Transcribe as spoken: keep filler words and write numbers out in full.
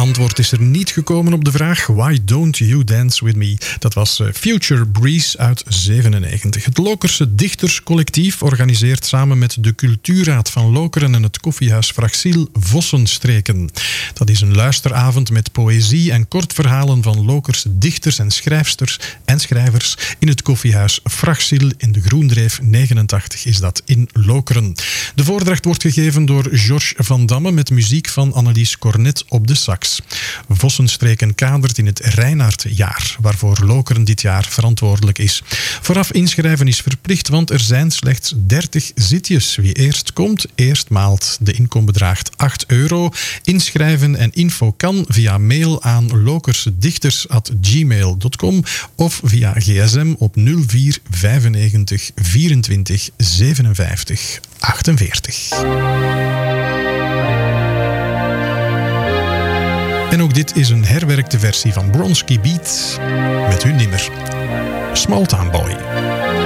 antwoord is er niet gekomen op de vraag Why Don't You Dance With Me? Dat was Future Breeze uit zevenennegentig. Het Lokerse Dichterscollectief organiseert samen met de Cultuurraad van Lokeren en het koffiehuis Fraxiel Vossenstreken. Dat is een luisteravond met poëzie en kortverhalen van Lokerse dichters en schrijfsters en schrijvers in het koffiehuis Fraxiel in de Groendreef negenentachtig is dat in Lokeren. De voordracht wordt gegeven door Georges van Damme met muziek van Annelies Cornet op de sax. Vossenstreken kadert in het Reinaardjaar, waarvoor Lokeren dit jaar verantwoordelijk is. Vooraf inschrijven is verplicht, want er zijn slechts dertig zitjes. Wie eerst komt, eerst maalt. De inkom bedraagt acht euro. Inschrijven en info kan via mail aan lokersedichters at gmail dot com of via gsm op nul vier vijfennegentig vierentwintig zevenenvijftig achtenveertig. En ook dit is een herwerkte versie van Bronski Beat met hun nummer Small Town Boy.